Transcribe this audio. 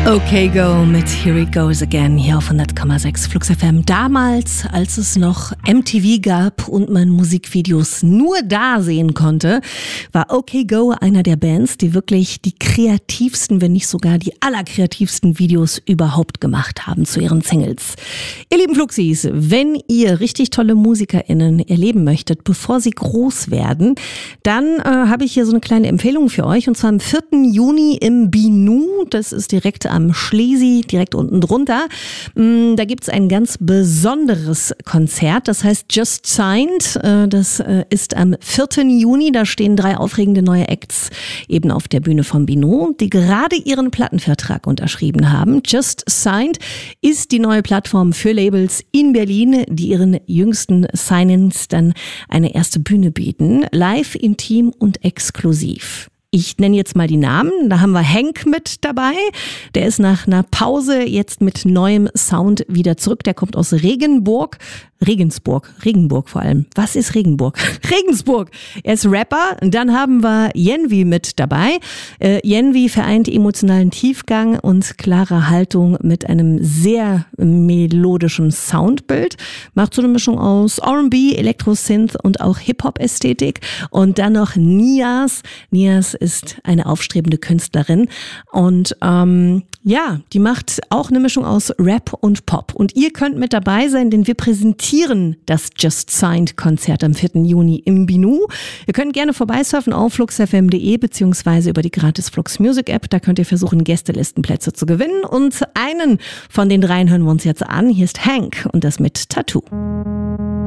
Okay Go mit Here It Goes Again hier auf 100,6 Flux FM. Damals, als es noch MTV gab und man Musikvideos nur da sehen konnte, war Okay Go einer der Bands, die wirklich die kreativsten, wenn nicht sogar die allerkreativsten Videos überhaupt gemacht haben zu ihren Singles. Ihr lieben Fluxis, wenn ihr richtig tolle MusikerInnen erleben möchtet, bevor sie groß werden, dann habe ich hier so eine kleine Empfehlung für euch, und zwar am 4. Juni im Binu. Das ist direkt am Schlesi, direkt unten drunter. Da gibt's ein ganz besonderes Konzert, das heißt Just Signed. Das ist am 4. Juni, da stehen 3 aufregende neue Acts eben auf der Bühne vom Bino, die gerade ihren Plattenvertrag unterschrieben haben. Just Signed ist die neue Plattform für Labels in Berlin, die ihren jüngsten Signings dann eine erste Bühne bieten. Live, intim und exklusiv. Ich nenne jetzt mal die Namen. Da haben wir Hank mit dabei. Der ist nach einer Pause jetzt mit neuem Sound wieder zurück. Der kommt aus Regensburg vor allem. Was ist Regensburg? Regensburg. Er ist Rapper. Dann haben wir Yenvi mit dabei. Yenvi vereint emotionalen Tiefgang und klare Haltung mit einem sehr melodischen Soundbild. Macht so eine Mischung aus R&B, Elektro-Synth und auch Hip-Hop-Ästhetik. Und dann noch Nias. Nias ist eine aufstrebende Künstlerin und die macht auch eine Mischung aus Rap und Pop. Und ihr könnt mit dabei sein, denn wir präsentieren das Just Signed Konzert am 4. Juni im Binu. Ihr könnt gerne vorbeisurfen auf fluxfm.de beziehungsweise über die gratis Flux Music App. Da könnt ihr versuchen, Gästelistenplätze zu gewinnen. Und einen von den 3 hören wir uns jetzt an. Hier ist Hank und das mit Tattoo.